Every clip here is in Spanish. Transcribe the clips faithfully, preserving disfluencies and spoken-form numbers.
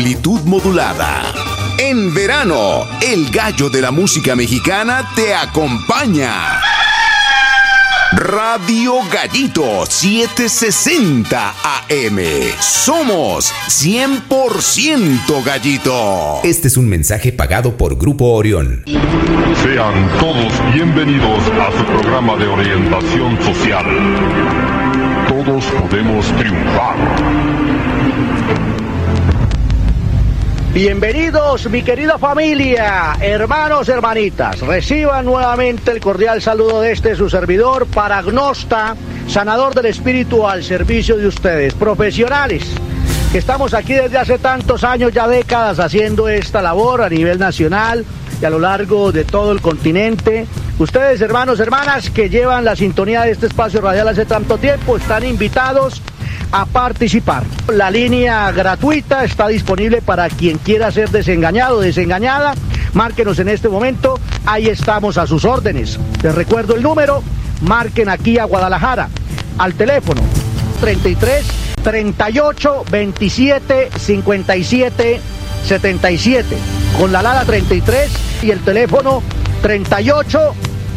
amplitud modulada. En verano, el gallo de la música mexicana te acompaña. Radio Gallito setecientos sesenta A M. Somos cien por ciento Gallito. Este es un mensaje pagado por Grupo Orión. Sean todos bienvenidos a su programa de orientación social. Todos podemos triunfar. Bienvenidos, mi querida familia, hermanos, hermanitas. Reciban nuevamente el cordial saludo de este su servidor, paragnosta, sanador del espíritu al servicio de ustedes, profesionales, que estamos aquí desde hace tantos años, ya décadas, haciendo esta labor a nivel nacional y a lo largo de todo el continente. Ustedes, hermanos, hermanas, que llevan la sintonía de este espacio radial hace tanto tiempo, están invitados a participar. La línea gratuita está disponible para quien quiera ser desengañado o desengañada. Márquenos en este momento, ahí estamos a sus órdenes. Les recuerdo el número, marquen aquí a Guadalajara, al teléfono treinta y tres, treinta y ocho, veintisiete, cincuenta y siete, setenta y siete, con la alada treinta y tres y el teléfono treinta y ocho,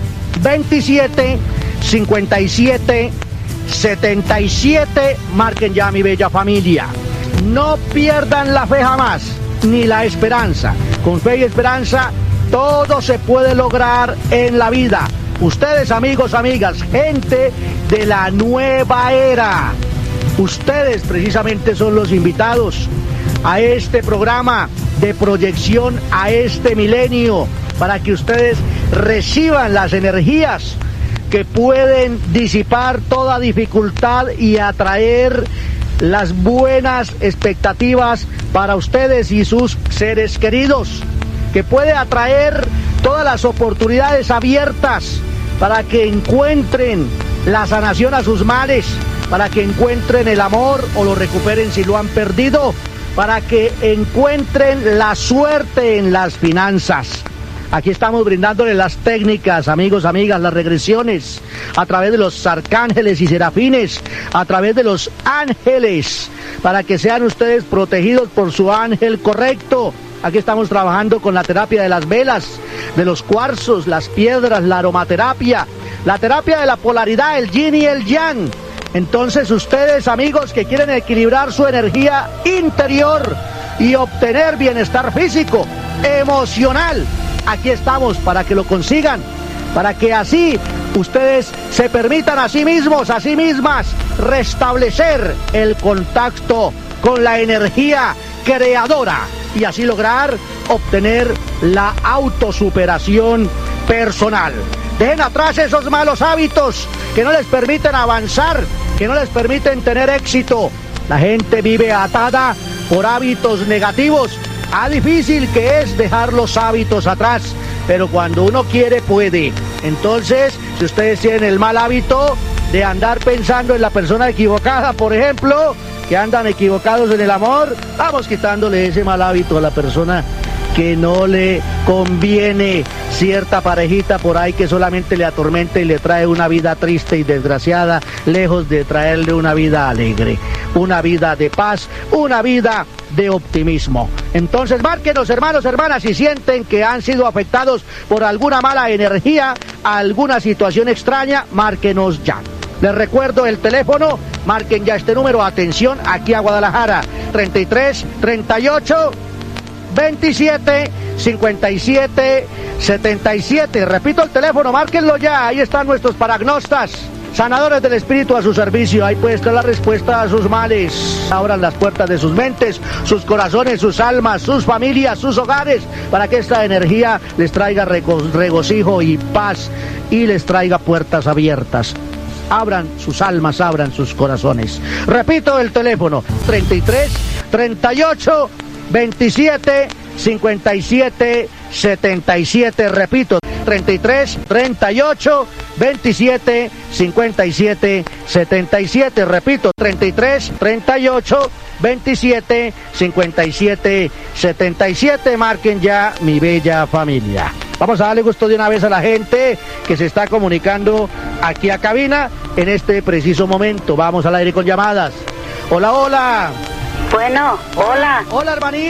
veintisiete, cincuenta y siete, setenta y siete. Marquen ya, mi bella familia. No pierdan la fe jamás, ni la esperanza. Con fe y esperanza todo se puede lograr en la vida. Ustedes, amigos, amigas, gente de la nueva era, ustedes precisamente son los invitados a este programa de proyección a este milenio, para que ustedes reciban las energías que pueden disipar toda dificultad y atraer las buenas expectativas para ustedes y sus seres queridos, que puede atraer todas las oportunidades abiertas para que encuentren la sanación a sus males, para que encuentren el amor o lo recuperen si lo han perdido, para que encuentren la suerte en las finanzas. Aquí estamos brindándoles las técnicas, amigos, amigas, las regresiones, a través de los arcángeles y serafines, a través de los ángeles, para que sean ustedes protegidos por su ángel correcto. Aquí estamos trabajando con la terapia de las velas, de los cuarzos, las piedras, la aromaterapia, la terapia de la polaridad, el yin y el yang. Entonces ustedes, amigos, que quieren equilibrar su energía interior y obtener bienestar físico, emocional, aquí estamos para que lo consigan, para que así ustedes se permitan a sí mismos, a sí mismas, restablecer el contacto con la energía creadora y así lograr obtener la autosuperación personal. Dejen atrás esos malos hábitos que no les permiten avanzar, que no les permiten tener éxito. La gente vive atada por hábitos negativos. Ah, difícil que es dejar los hábitos atrás, pero cuando uno quiere, puede. Entonces, si ustedes tienen el mal hábito de andar pensando en la persona equivocada, por ejemplo, que andan equivocados en el amor, vamos quitándole ese mal hábito a la persona que no le conviene, cierta parejita por ahí que solamente le atormenta y le trae una vida triste y desgraciada, lejos de traerle una vida alegre, una vida de paz, una vida de optimismo. Entonces, márquenos, hermanos, hermanas, si sienten que han sido afectados por alguna mala energía, alguna situación extraña, márquenos ya. Les recuerdo el teléfono, marquen ya este número, atención, aquí a Guadalajara, treinta y tres, treinta y ocho, veintisiete, cincuenta y siete, setenta y siete. Repito el teléfono, márquenlo ya, ahí están nuestros paragnostas, sanadores del espíritu a su servicio. Ahí puede estar la respuesta a sus males. Abran las puertas de sus mentes, sus corazones, sus almas, sus familias, sus hogares, para que esta energía les traiga regocijo y paz y les traiga puertas abiertas. Abran sus almas, abran sus corazones. Repito el teléfono, treinta y tres, treinta y ocho, veintisiete, cincuenta y siete, setenta y siete. Repito, treinta y tres, treinta y ocho, veintisiete, cincuenta y siete, setenta y siete. Repito, treinta y tres, treinta y ocho, veintisiete, cincuenta y siete, setenta y siete. Marquen ya, mi bella familia. Vamos a darle gusto de una vez a la gente que se está comunicando aquí a cabina en este preciso momento. Vamos al aire con llamadas. Hola, hola. Bueno, hola. Hola, hermanita.